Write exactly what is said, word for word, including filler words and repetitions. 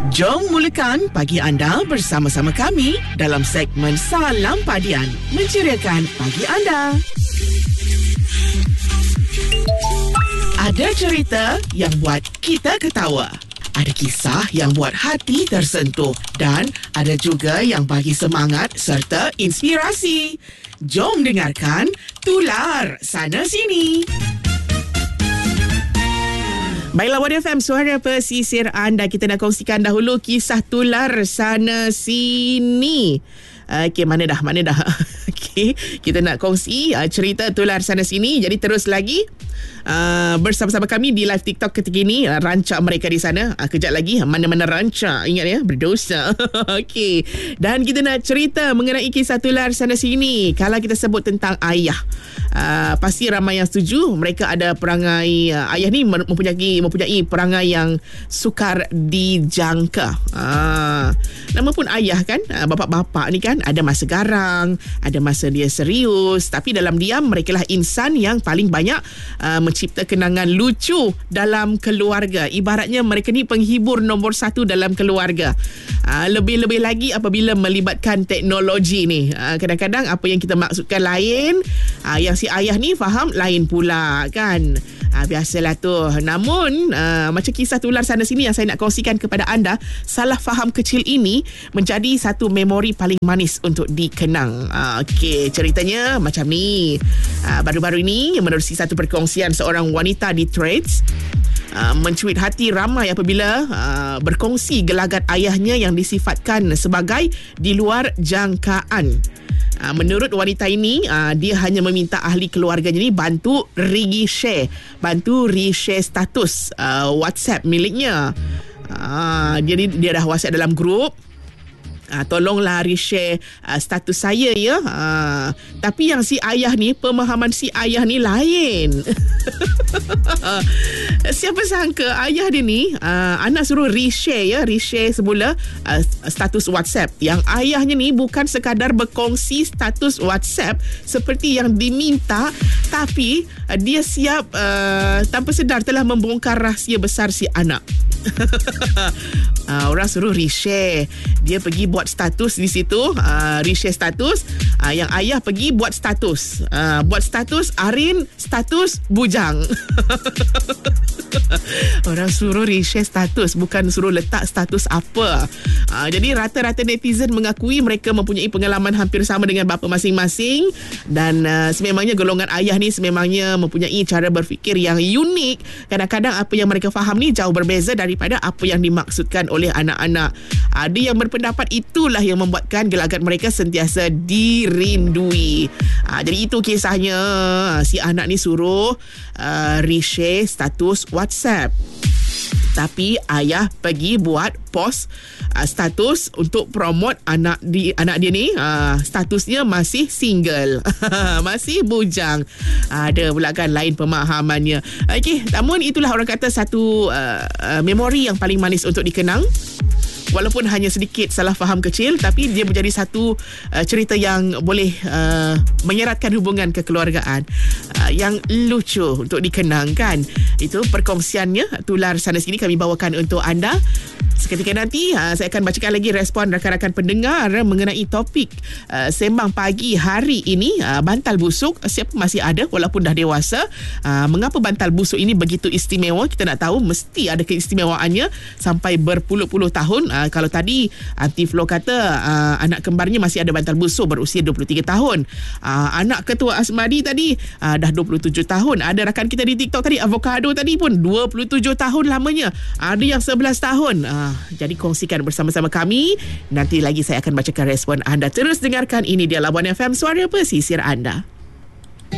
Jom mulakan pagi anda bersama-sama kami dalam segmen Salam Padian, menceriakan pagi anda. Ada cerita yang buat kita ketawa, ada kisah yang buat hati tersentuh, dan ada juga yang bagi semangat serta inspirasi. Jom dengarkan Tular Sana Sini. Baiklah, One F M, suara pesisir anda. Kita nak kongsikan dahulu kisah tular sana sini. Okey, mana dah, mana dah. Okey, kita nak kongsi uh, cerita tular sana sini. Jadi terus lagi uh, bersama-sama kami di live TikTok ketika ini. Uh, rancak mereka di sana. Uh, kejap lagi, mana-mana rancak. Ingat ya, berdosa. Okey, dan kita nak cerita mengenai kisah tular sana sini. Kalau kita sebut tentang ayah, uh, pasti ramai yang setuju. Mereka ada perangai, uh, ayah ni mempunyai mempunyai perangai yang sukar dijangka. Uh, nama pun ayah kan, uh, bapa-bapa ni kan, ada masa garang, ada masa dia serius, tapi dalam diam mereka lah insan yang paling banyak uh, mencipta kenangan lucu dalam keluarga. Ibaratnya mereka ni penghibur nombor satu dalam keluarga. Uh, lebih-lebih lagi apabila melibatkan teknologi ni. Uh, kadang-kadang apa yang kita maksudkan lain, uh, yang si ayah ni faham lain pula kan. Uh, biasalah tu. Namun uh, macam kisah tular sana sini yang saya nak kongsikan kepada anda, salah faham kecil ini menjadi satu memori paling manis untuk dikenang. Uh, Okey, ceritanya macam ni. Uh, baru-baru ini menerusi satu perkongsian seorang wanita di Threads, Uh, mencuit hati ramai apabila uh, berkongsi gelagat ayahnya yang disifatkan sebagai di luar jangkaan. Uh, menurut wanita ini, uh, dia hanya meminta ahli keluarganya ni bantu re-share, bantu re-share status uh, WhatsApp miliknya. Uh, dia, dia dah WhatsApp dalam grup. Uh, tolonglah reshare uh, status saya ya. Uh, tapi yang si ayah ni, pemahaman si ayah ni lain. Siapa sangka ayah dia ni, uh, anak suruh reshare ya, reshare semula uh, status WhatsApp. Yang ayahnya ni bukan sekadar berkongsi status WhatsApp seperti yang diminta, tapi uh, dia siap uh, tanpa sedar telah membongkar rahsia besar si anak. uh, orang suruh reshare, dia pergi buat status di situ, uh, reshare status. Uh, yang ayah pergi buat status, uh, buat status Arin, status bujang. Orang suruh reshare status, bukan suruh letak status apa. Uh, jadi rata-rata netizen mengakui mereka mempunyai pengalaman hampir sama dengan bapa masing-masing. Dan uh, sememangnya golongan ayah ni sememangnya mempunyai cara berfikir yang unik. Kadang-kadang apa yang mereka faham ni jauh berbeza daripada apa yang dimaksudkan oleh anak-anak. Ada yang berpendapat itulah yang membuatkan gelagat mereka sentiasa dirindui. Uh, jadi itu kisahnya. Si anak ni suruh uh, reshare status WhatsApp, tapi ayah pergi buat post uh, status untuk promote anak di anak dia ni, uh, statusnya masih single. Masih bujang. Ada pula kan lain pemahamannya. Okey, namun itulah orang kata satu uh, uh, memori yang paling manis untuk dikenang. Walaupun hanya sedikit salah faham kecil, tapi dia menjadi satu uh, cerita yang boleh uh, menyeratkan hubungan kekeluargaan uh, yang lucu untuk dikenangkan. Itu perkongsiannya tular sana sini kami bawakan untuk anda. Seketika nanti uh, saya akan bacakan lagi respon rakan-rakan pendengar mengenai topik uh, sembang pagi hari ini. Uh, bantal busuk, siapa masih ada walaupun dah dewasa. Uh, mengapa bantal busuk ini begitu istimewa? Kita nak tahu, mesti ada keistimewaannya sampai berpuluh-puluh tahun. Uh, kalau tadi Aunty Flo kata uh, anak kembarnya masih ada bantal busuk berusia dua puluh tiga tahun. Uh, anak ketua Asmadi tadi uh, dah dua puluh tujuh tahun. Ada rakan kita di TikTok tadi, Avocado tadi pun dua puluh tujuh tahun lamanya. Ada yang sebelas tahun. Uh, Jadi kongsikan bersama-sama kami. Nanti lagi saya akan bacakan respon anda. Terus dengarkan, ini dia Labuan F M, suara pesisir anda.